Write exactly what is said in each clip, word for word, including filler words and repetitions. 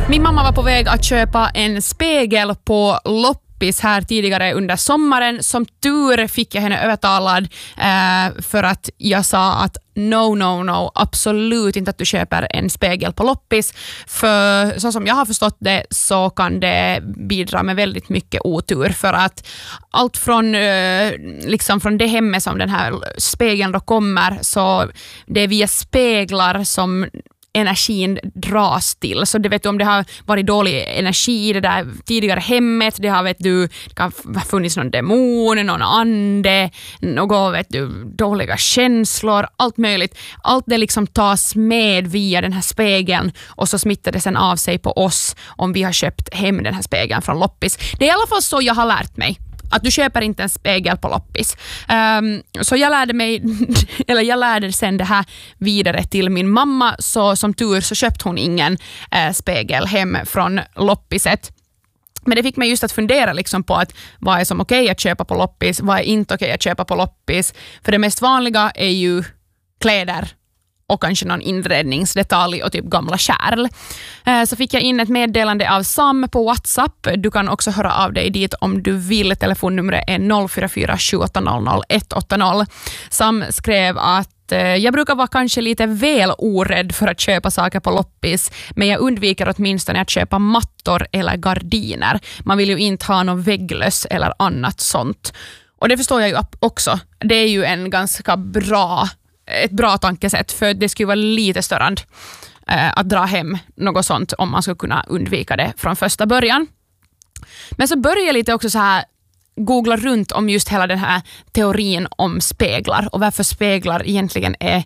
Min mamma var på väg att köpa en spegel på loppis här tidigare under sommaren. Som tur fick jag henne övertalad eh, för att jag sa att no, no, no, absolut inte att du köper en spegel på loppis. För så som jag har förstått det så kan det bidra med väldigt mycket otur. För att allt från, eh, liksom från det hemmet som den här spegeln då kommer, så det är via speglar som energin dras till. Så du vet, om det har varit dålig energi i det där tidigare hemmet, det har vet du, det kan ha funnits någon demon, någon ande, något vet du, dåliga känslor, allt möjligt. Allt det liksom tas med via den här spegeln och så smittar det sen av sig på oss om vi har köpt hem den här spegeln från loppis. Det är i alla fall så jag har lärt mig. Att du köper inte en spegel på loppis. Um, så jag lärde mig, eller jag lärde sen det här vidare till min mamma. Så som tur så köpte hon ingen uh, spegel hem från loppiset. Men det fick mig just att fundera liksom på att vad är som okej okay att köpa på loppis, vad är inte okej okay att köpa på loppis. För det mest vanliga är ju kläder och kanske någon inredningsdetalj och typ gamla kärl. Så fick jag in ett meddelande av Sam på WhatsApp. Du kan också höra av dig dit om du vill. Telefonnumret är noll fyra fyra sju åtta noll noll ett åtta noll. Sam skrev att jag brukar vara kanske lite väl orädd för att köpa saker på loppis, men jag undviker åtminstone att köpa mattor eller gardiner. Man vill ju inte ha någon vägglöss eller annat sånt. Och det förstår jag ju också. Det är ju en ganska bra ett bra tankesätt, för det skulle vara lite störande eh, att dra hem något sånt om man skulle kunna undvika det från första början. Men så börjar jag lite också så här googla runt om just hela den här teorin om speglar och varför speglar egentligen är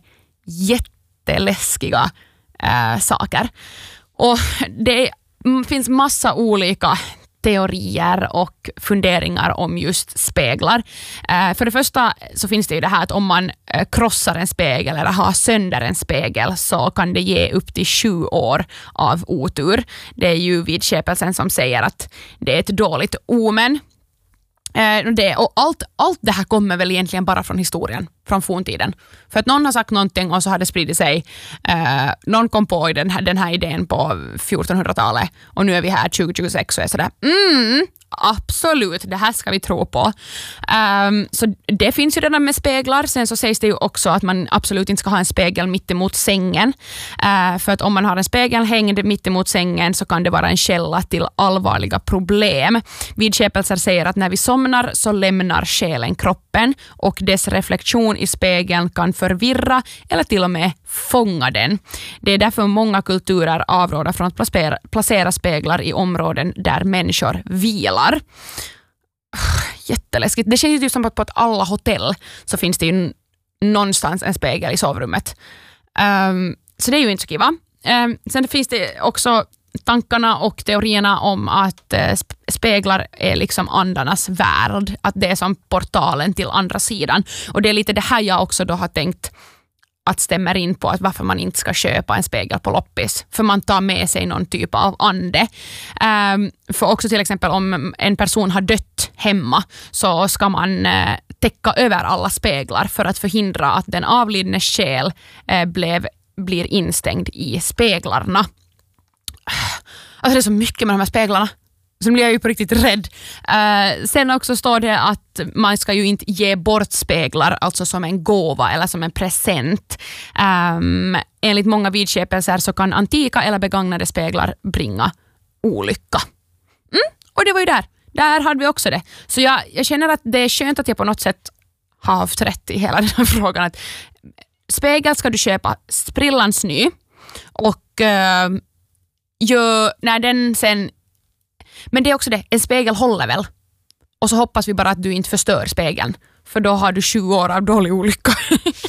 jätteläskiga eh, saker. Och det finns massa olika teorier och funderingar om just speglar. Eh, för det första så finns det ju det här att om man eh, krossar en spegel eller har sönder en spegel så kan det ge upp till sju år av otur. Det är ju vidskepelsen som säger att det är ett dåligt omen. Eh, det, och allt, allt det här kommer väl egentligen bara från historien, från forntiden. För att någon har sagt någonting och så har det spridit sig. Eh, någon kom på den här, den här idén på fjortonhundratalet och nu är vi här tjugo tjugosex och är sådär, mm, absolut, det här ska vi tro på. Um, så det finns ju redan med speglar. Sen så sägs det ju också att man absolut inte ska ha en spegel mitt emot sängen. Uh, för att om man har en spegel hängd mitt emot sängen så kan det vara en källa till allvarliga problem. Vidskepelser säger att när vi somnar så lämnar själen kroppen och dess reflektion i spegeln kan förvirra eller till och med fånga den. Det är därför många kulturer avråder från att placera, placera speglar i områden där människor vilar. Jätteläskigt. Det känns ju som att på att alla hotell så finns det ju någonstans en spegel i sovrummet. Um, så det är ju inte så kiva. Um, sen finns det också tankarna och teorierna om att uh, speglar är liksom andarnas värld. Att det är som portalen till andra sidan. Och det är lite det här jag också då har tänkt att stämmer in på att varför man inte ska köpa en spegel på loppis. För man tar med sig någon typ av ande. Um, för också till exempel om en person har dött hemma så ska man uh, täcka över alla speglar för att förhindra att den avlidne själ uh, blev, blir instängd i speglarna. Alltså det är så mycket med de här speglarna. Så blir jag ju på riktigt rädd. Uh, sen också står det att man ska ju inte ge bort speglar, alltså som en gåva eller som en present. Um, enligt många vidskepelser så kan antika eller begagnade speglar bringa olycka. Mm, och det var ju där. Där hade vi också det. Så jag, jag känner att det är skönt att jag på något sätt har haft rätt i hela den här frågan. Att spegel ska du köpa sprillans ny och uh, gör, när den sen. Men det är också det, en spegel håller väl. Och så hoppas vi bara att du inte förstör spegeln. För då har du tjugo år av dålig olycka.